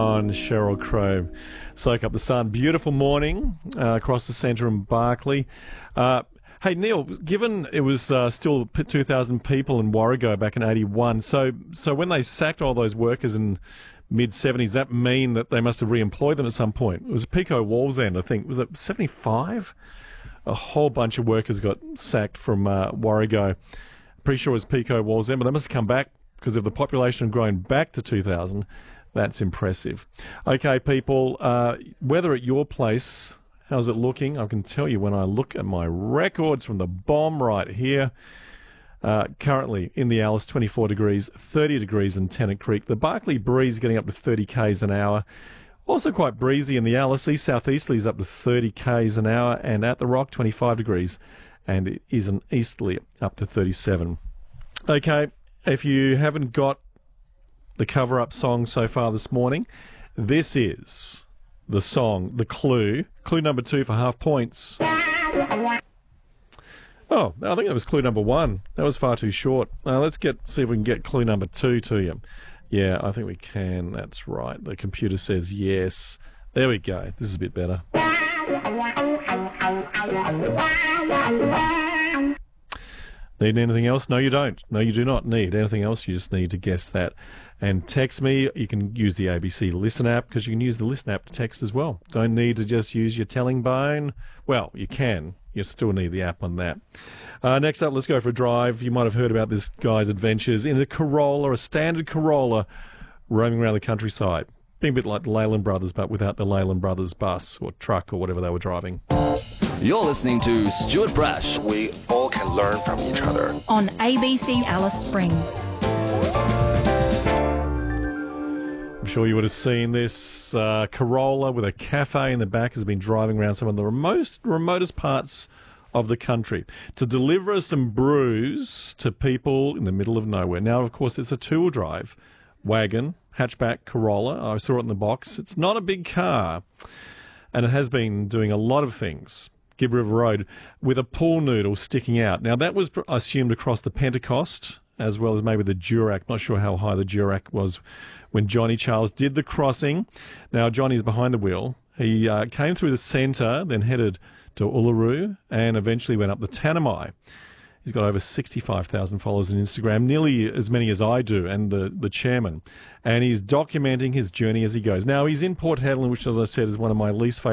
On Sheryl Crow. Soak up the sun. Beautiful morning across the centre in Barkly. Hey, Neil, given it was still 2,000 people in Warrego back in 81, so when they sacked all those workers in mid-70s, that mean that they must have re-employed them at some point? It was Pico Wallsend, I think. Was it 75? A whole bunch of workers got sacked from Warrego. Pretty sure it was Pico Wallsend, but they must have come back because if the population had grown back to 2,000, that's impressive. Okay, people, weather at your place, how's it looking? I can tell you when I look at my records from the bomb right here. Currently in the Alice, 24 degrees, 30 degrees in Tennant Creek. The Barkly breeze getting up to 30 k's an hour. Also quite breezy in the Alice. East southeasterly is up to 30 k's an hour, and at the Rock, 25 degrees, and it is an easterly up to 37. Okay, if you haven't got the cover-up song so far this morning, this is the song, the clue. Clue number 2 for half points. Oh, I think that was clue number 1. That was far too short. Let's see if we can get clue number 2 to you. Yeah, I think we can. That's right. The computer says yes. There we go. This is a bit better. Need anything else? No, you don't. No, you do not need anything else. You just need to guess that. And text me. You can use the ABC Listen app because you can use the Listen app to text as well. Don't need to just use your telling bone. Well, you can. You still need the app on that. Next up, let's go for a drive. You might have heard about this guy's adventures in a Corolla, a standard Corolla, roaming around the countryside. Being a bit like the Leyland Brothers, but without the Leyland Brothers bus or truck or whatever they were driving. You're listening to Stuart Brash. We all can learn from each other. On ABC Alice Springs. I'm sure you would have seen this Corolla with a cafe in the back has been driving around some of the remotest parts of the country to deliver some brews to people in the middle of nowhere. Now, of course, it's a two-wheel drive wagon, hatchback Corolla. I saw it in the box. It's not a big car, and it has been doing a lot of things. Gibb River Road with a pool noodle sticking out. Now, that was assumed across the Pentecost as well as maybe the Durack. Not sure how high the Durack was when Johnny Charles did the crossing. Now, Johnny's behind the wheel. He came through the centre, then headed to Uluru, and eventually went up the Tanami. He's got over 65,000 followers on Instagram, nearly as many as I do, and the chairman. And he's documenting his journey as he goes. Now, he's in Port Hedland, which, as I said, is one of my least favourite